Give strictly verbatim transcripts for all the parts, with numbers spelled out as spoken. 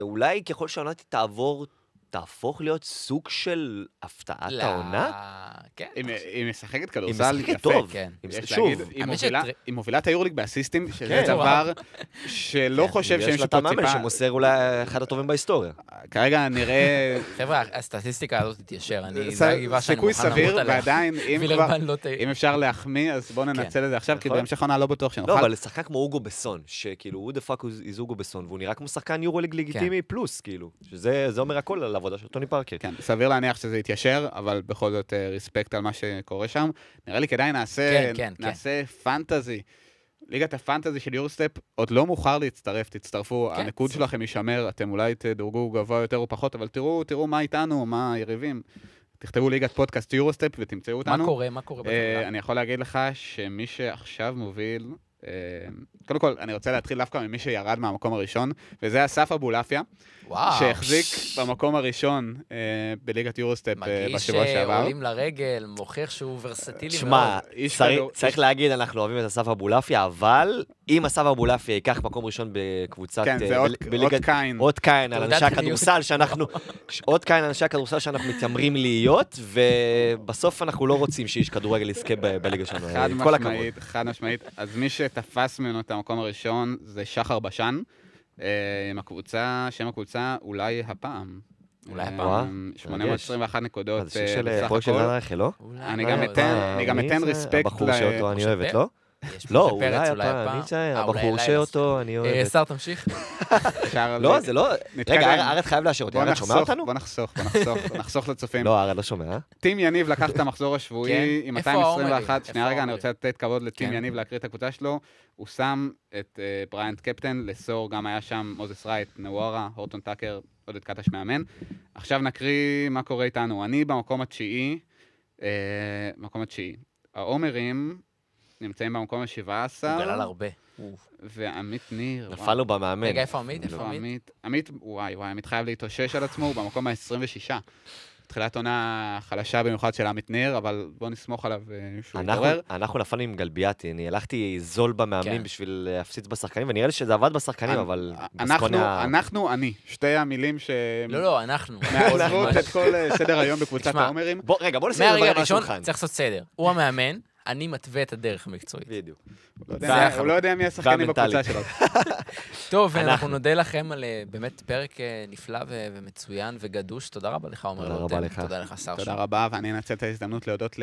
אולי ככל שהעונה תעבור, תהפוך להיות סוג של הפתעת העונה? כן. היא משחקת היא כדורסל משחקת יפה. טוב. כן. שוב, היא מובילה את היורליג באסיסטים, שזה כן. דבר שלא חושב שהם יש לה את המאמן שמוסר אולי אחד הטובים בהיסטוריה. כרגע נראה... חבר'ה, הסטטיסטיקה הזאת תתיישר. זה הגיבה שאני סיכוי מוכן למות סביר, עליה. ועדיין, וילרמן לא ת... אם אפשר להחמיא, אז בואו ננצל את זה עכשיו, כי נכון. בהמשך העונה לא בטוח שנוכל. לא, אבל לשחקן כמו אוגו בסון, שכאילו, הוא דה פאק איז אוגו בסון, והוא נראה כמו שחקן יורוליג לגיטימי פלוס, כאילו, שזה אומר הכל על העבודה של טוני פארקר. כן, סביר להניח שזה יתיישר, אבל בכל זאת ריספקט על מה שקורה שם. נראה לי כדאי נעשה, כן, כן, נעשה פנטזי. ליגת הפנטזי של יורסטפ, עוד לא מאוחר להצטרף, תצטרפו, כן, הניקוד שלכם יישמר, אתם אולי תדורגו גבוה יותר או פחות, אבל תראו, תראו מה איתנו, מה היריבים. תכתבו ליגת פודקאסט יורסטפ ותמצאו אותנו. מה קורה, מה קורה בטבלה? אני יכול להגיד לך שמי שעכשיו מוביל, קודם כל, אני רוצה להתחיל דווקא ממי שירד מהמקום הראשון, וזה אסף אבולעפיה, שהחזיק במקום הראשון בליגת יורוסטפ בשבוע שעבר. מגיש עולים לרגל, מוכיח שהוא ורסטילי מאוד. שמע, צריך להגיד, אנחנו אוהבים את אסף אבולעפיה, אבל אם אסף אבולעפיה ייקח מקום ראשון בקבוצת... כן, זה עוד קין. עוד קין על אנשי הכדורסל שאנחנו... עוד קין על אנשי הכדורסל שאנחנו מתיימרים להיות, ובסוף אנחנו לא רוצים שאיש כדורגל יזכה בליגה שלנו. כל הכבוד. חד משמעית. אז מי שתפס ממנו את המקום הראשון זה שחר בשן, עם הקבוצה, שם הקבוצה אולי הפעם. אולי הפעם. שמונה מאות עשרים ואחת נקודות בסך הכל. זה פרויקט של דרך, לא? אני גם אתן ריספקט. הבחור שאותו אני אוהבת, לא? לא, אולי הפעם. הבחור שאותו אני אוהבת. שר תמשיך. לא, זה לא... רגע, ארד חייב לאשר אותי. ארד שומע אותנו? בוא נחסוך, בוא נחסוך, נחסוך לצופים. לא, ארד לא שומע. טים יניב לקח את המחזור השבועי עם מאתיים עשרים ואחת. שנייה רגע, אני רוצה לתת כבוד לטים יניב להקריא את הקבוצה שלו. הוא שם את בריינט קפטן, לסור גם היה שם מוזס רייט, נווארה, הורטון טאקר, עוד את קטש מאמן. עכשיו נקריא מה קורה איתנו. אני במקום התשיעי, מקום התשיעי. העומרים נמצאים במקום ה-שבע עשר. הוא גלל הרבה. ועמית ניר. נפלנו במאמן. רגע, איפה עמית? איפה עמית? עמית, וואי, וואי, עמית חייב להתאושש על עצמו, הוא במקום ה-עשרים ושש. תחילת עונה חלשה במיוחד של עמית ניר, אבל בוא נסמוך עליו שהוא יתעורר. אנחנו נפלנו עם גלביאטי, אני הלכתי זול במאמנים בשביל להפציץ בשחקנים, ונראה לי שזה עבד בשחקנים, אבל... אנחנו, אני, שתי המילים ש... לא, לא, אנחנו. מעזבות את כל סדר היום בקבוצת העומרים. רגע, בוא נשים את הדברים על השולחן. צריך לעשות סדר. הוא המאמן, אני מתווה את הדרך המקצועית. בדיוק. הוא לא יודע מי השחקנים בקבוצה שלו. טוב, ואנחנו נודה לכם על באמת פרק נפלא ומצוין וגדוש. תודה רבה לך, עומר לוטם. תודה לך, שר. תודה רבה, ואני אנצל את ההזדמנות להודות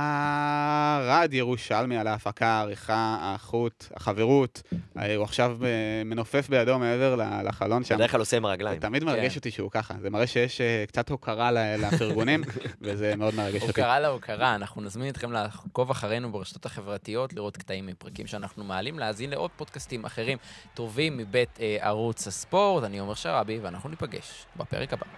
לערד ירושלמי על ההפקה, העריכה, האחות, החברות. הוא עכשיו מנופף בידו מעבר לחלון שם. בדרך כלל עושה עם הרגליים. תמיד מרגש אותי שהוא ככה. זה מראה שיש קצת הוקרה לפרגונים, וזה מאוד מרגש אותי. הוקרה להוקרה. אנחנו נזמין אתכם לעקוב אחרינו ברשתות החברתיות, לראות קטעים מפרקים שאנחנו מעלים, להאזין לעוד פודקאסטים אחרים טובים מבית אה, ערוץ הספורט. אני עומר שרבי, ואנחנו ניפגש בפרק הבא.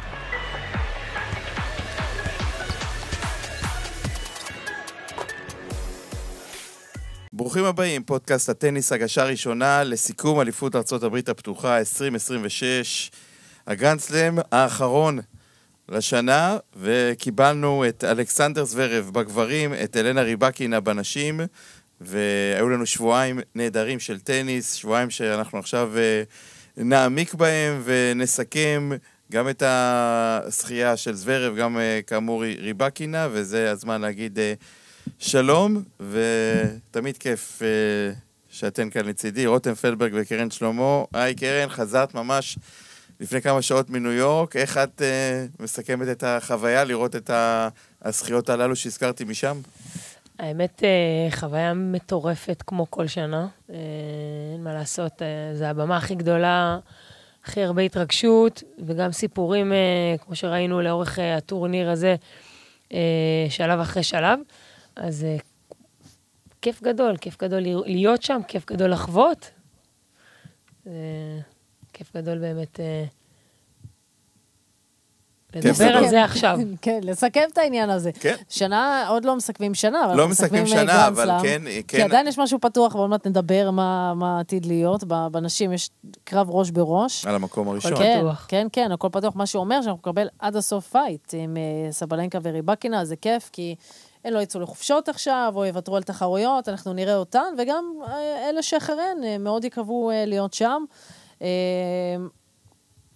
ברוכים הבאים, פודקאסט הטניס הגשה ראשונה לסיכום אליפות ארצות הברית הפתוחה עשרים עשרים ושש, הגרנדסלאם האחרון לשנה, וקיבלנו את אלכסנדר זוורב בגברים, את אלנה ריבקינה בנשים, והיו לנו שבועיים נהדרים של טניס, שבועיים שאנחנו עכשיו נעמיק בהם ונסכם גם את השחייה של זוורב, גם כאמור ריבקינה, וזה הזמן להגיד שלום, ותמיד כיף שאתן כאן לצידי, רותם פלברג וקרן שלמה. היי קרן, חזרת ממש לפני כמה שעות מניו יורק, איך את uh, מסכמת את החוויה, לראות את השחיות הללו שהזכרתי משם? האמת, uh, חוויה מטורפת כמו כל שנה, uh, אין מה לעשות, uh, זה הבמה הכי גדולה, הכי הרבה התרגשות, וגם סיפורים, uh, כמו שראינו לאורך uh, הטורניר הזה, uh, שלב אחרי שלב, אז uh, כיף גדול, כיף גדול להיות שם, כיף גדול לחוות, uh, כיף גדול באמת לדבר על זה עכשיו. כן, לסכם את העניין הזה. שנה, עוד לא מסכמים שנה, אבל לא מסכמים שנה, אבל כן. כי עדיין יש משהו פתוח, אבל עוד נדבר מה עתיד להיות. בנשים יש קרב ראש בראש. על המקום הראשון. כן, כן, הכל פתוח. מה שאומר שאנחנו נקבל עד הסוף פייט עם סבלנקה וריבקינה, זה כיף, כי הם לא יצאו לחופשות עכשיו, או יוותרו על תחרויות, אנחנו נראה אותן, וגם אלה שאחריהן מאוד יקוו להיות שם.